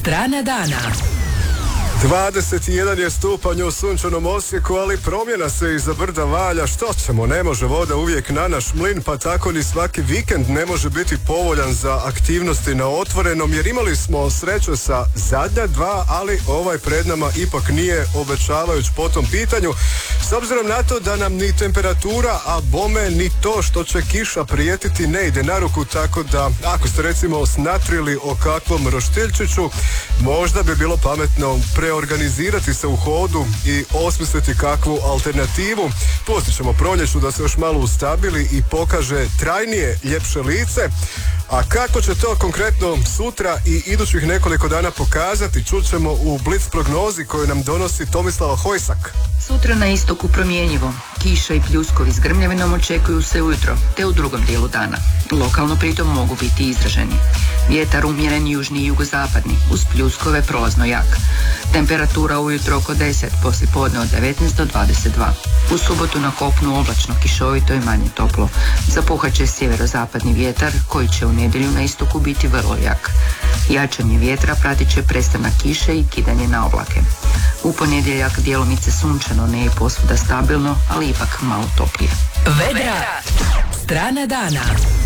Strana dana. 21 je stupanj u sunčanom Osijeku, ali promjena se iza brda valja. Što ćemo, ne može voda uvijek na naš mlin, pa tako ni svaki vikend ne može biti povoljan za aktivnosti na otvorenom, jer imali smo sreće sa zadnja dva, ali ovaj pred nama ipak nije obećavajuć po tom pitanju. S obzirom na to da nam ni temperatura, a bome ni to što će kiša prijetiti ne ide na ruku, tako da ako ste recimo snatrili o kakvom roštiljčiću, možda bi bilo pametno preorganizirati se u hodu i osmisliti kakvu alternativu. Pustit ćemo proljeću da se još malo ustabili i pokaže trajnije, ljepše lice. A kako će to konkretno sutra i idućih nekoliko dana pokazati, čućemo u Blitz prognozi koju nam donosi Tomislava Hojsak. Sutra na istoku promjenjivo. Kiša i pljuskovi s grmljavinom očekuju se ujutro, te u drugom dijelu dana. Lokalno pritom mogu biti izraženi. Vjetar umjeren južni i jugozapadni, uz pljuskove prolazno jak. Temperatura ujutro oko 10, poslijepodne od 19 do 22. U subotu na kopnu oblačno, kišovito i manje toplo. Zapuhat će sjeverozapadni vjetar, koji će u nedjelju na istoku biti vrlo jak. Jačanje vjetra pratit će prestanak kiše i kidanje na oblake. U ponedjeljak djelomice sunčano, ne i posvuda stabilno, ali ipak malo toplije. Vedra. Strana dana.